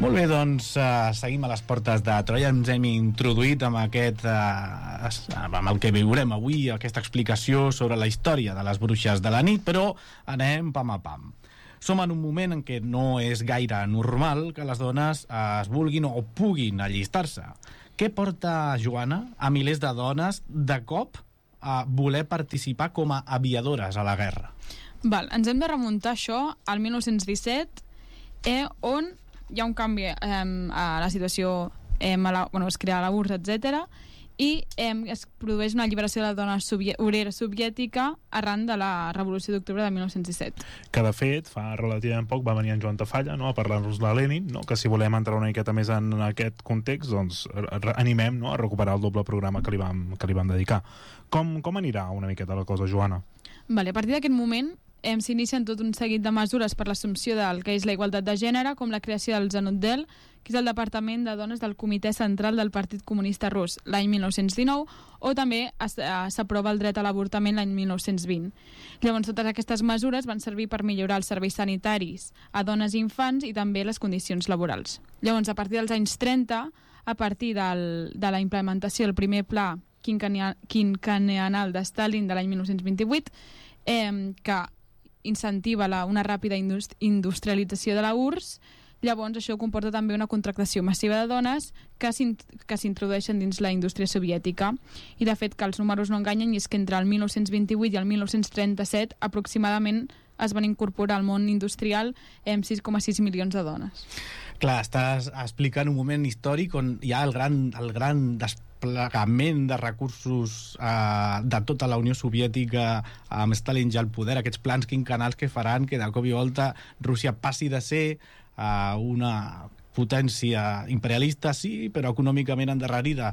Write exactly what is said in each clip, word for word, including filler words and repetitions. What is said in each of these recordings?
Molt bé, doncs uh, seguim a les portes de Troia. Ens hem introduït amb aquest uh, amb el que veurem avui, aquesta explicació sobre la història de les bruixes de la nit, però anem pam a pam. Som en un moment en què no és gaire normal que les dones uh, es vulguin o puguin allistar-se. Què porta, Joana, a milers de dones de cop a voler participar com a aviadores a la guerra? Val, ens hem de remuntar això al mil nou-cents disset, eh, on hi ha un canvi eh, a la situació, eh, a la, bueno, es crea la U R S S, etcètera, i eh, es produeix una alliberació de la dona soviè obrera soviètica arran de la Revolució d'Octubre de mil nou-cents disset. Que de fet, fa relativament poc va venir en Joan Tafalla, no?, a parlar-nos de Lenin, no?, que si volem entrar una miqueta més en aquest context, doncs animem, no?, a recuperar el doble programa que li vam, que li vam dedicar. Com, com anirà una miqueta la cosa, Joana? Vale, a partir d'aquest moment eh, s'inicien tot un seguit de mesures per l'assumpció del que és la igualtat de gènere, com la creació del Zanutdel, que és el Departament de Dones del Comitè Central del Partit Comunista Rus, l'any mil nou-cents dinou, o també s'aprova el dret a l'avortament l'any mil nou-cents vint. Llavors, totes aquestes mesures van servir per millorar els serveis sanitaris a dones i infants i també les condicions laborals. Llavors, a partir dels anys trenta, a partir del, de la implementació del primer pla quinquennial de Stalin de l'any mil nou-cents vint-i-vuit, eh, que incentiva la, una ràpida indust industrialització de la U R S S. Llavors això comporta també una contractació massiva de dones que s'introdueixen dins la indústria soviètica, i de fet que els números no enganyen, i és que entre el mil nou-cents vint-i-vuit i el mil nou-cents trenta-set aproximadament es van incorporar al món industrial amb sis coma sis milions de dones. Clar, estàs explicant un moment històric on hi ha el gran, el gran desplegament de recursos eh, de tota la Unió Soviètica amb Stalin ja al poder, aquests plans quinquennals que faran que de cop i volta Rússia passi de ser eh, una potència imperialista, sí, però econòmicament endarrerida,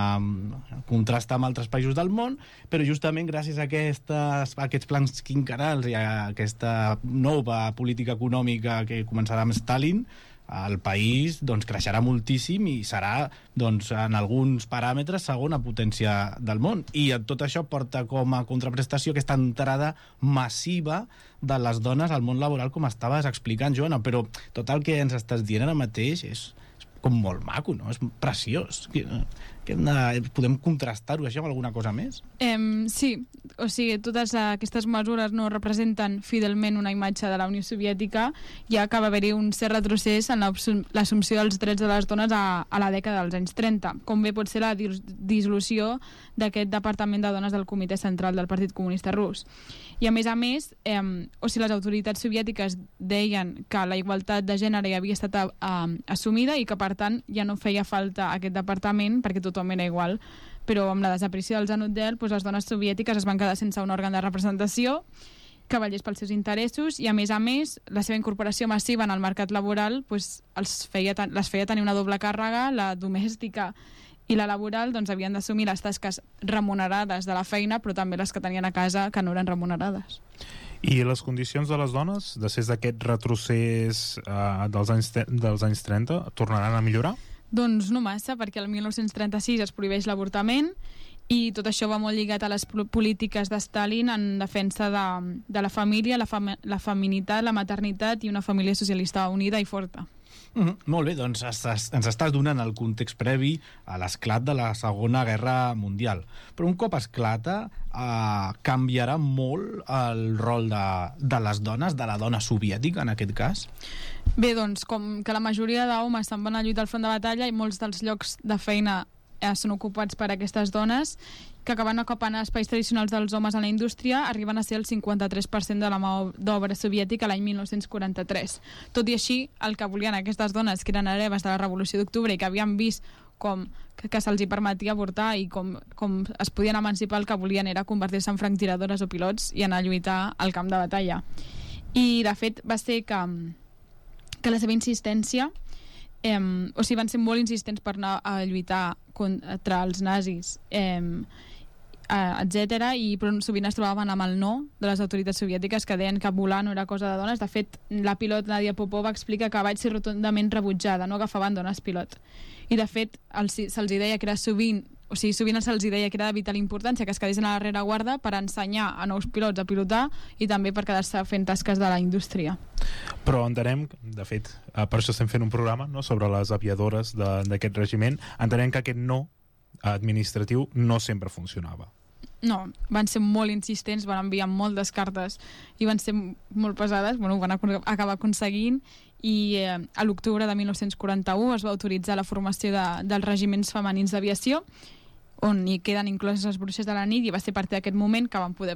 eh, contrasta amb altres països del món, però justament gràcies a, aquestes, a aquests plans quinquennals i a aquesta nova política econòmica que començarà amb Stalin, el país doncs, creixerà moltíssim i serà doncs, en alguns paràmetres segona potència del món, i tot això porta com a contraprestació aquesta entrada massiva de les dones al món laboral, com estaves explicant, Joana. Però tot el que ens estàs dient ara mateix és, és com molt maco, no? És preciós. Que, que hem de, podem contrastar-ho això amb alguna cosa més? Um, sí, o sigui, totes aquestes mesures no representen fidelment una imatge de la Unió Soviètica, ja que va haver-hi un cert retrocés en l'assumpció dels drets de les dones a, a la dècada dels anys trenta, com bé pot ser la dissolució d'aquest Departament de Dones del Comitè Central del Partit Comunista Rus. I a més a més, eh, o sigui, les autoritats soviètiques deien que la igualtat de gènere ja havia estat eh, assumida i que per tant ja no feia falta aquest departament perquè tothom era igual, però amb la desaparició del Zanutdel, doncs les dones soviètiques es van quedar sense un òrgan de representació que vetllés pels seus interessos, i a més a més la seva incorporació massiva en el mercat laboral doncs, els feia, les feia tenir una doble càrrega, la domèstica i la laboral, doncs havien d'assumir les tasques remunerades de la feina, però també les que tenien a casa que no eren remunerades. I les condicions de les dones, després d'aquest retrocés eh, dels, anys, dels anys trenta, tornaran a millorar? Doncs no massa, perquè el mil nou-cents trenta-sis es prohibeix l'avortament, i tot això va molt lligat a les polítiques de Stalin en defensa de, de la família, la, fam la feminitat, la maternitat i una família socialista unida i forta. Mm -hmm. Molt bé, doncs estàs, ens estàs donant el context previ a l'esclat de la Segona Guerra Mundial. Però un cop esclata, eh, canviarà molt el rol de, de les dones, de la dona soviètica en aquest cas? Bé, doncs, com que la majoria d'homes se'n van a lluitar al front de batalla i molts dels llocs de feina eh, són ocupats per aquestes dones, que acaben ocupant espais tradicionals dels homes en la indústria, arriben a ser el cinquanta-tres per cent de la mà d'obra soviètica l'any mil nou-cents quaranta-tres. Tot i així, el que volien aquestes dones, que eren hereves de la Revolució d'Octubre i que havien vist com que, que se'ls hi permetia avortar i com, com es podien emancipar, el que volien era convertir-se en franctiradores o pilots i anar a lluitar al camp de batalla. I, de fet, va ser que, que la seva insistència eh, o sigui, van ser molt insistents per anar a lluitar contra els nazis, eh, Uh, etcètera, i però sovint es trobaven amb el no de les autoritats soviètiques, que deien que volar no era cosa de dones. De fet, la pilot Nadia Popova explica que vaig ser rotundament rebutjada, no agafaven dones pilot, i de fet se'ls deia que era sovint o sigui, sovint se'ls deia que era de vital importància que es quedessin a la rereguarda per ensenyar a nous pilots a pilotar i també per quedar-se fent tasques de la indústria. Però entenem, de fet, per això estem fent un programa, no?, sobre les aviadores d'aquest regiment, entenem que aquest no administratiu no sempre funcionava. No, van ser molt insistents, van enviar moltes cartes i van ser molt pesades, bueno, ho van acabar aconseguint i eh, a l'octubre de dinou quaranta-u es va autoritzar la formació de, dels regiments femenins d'aviació on hi queden incloses les bruixes de la nit i va ser a partir d'aquest moment que van poder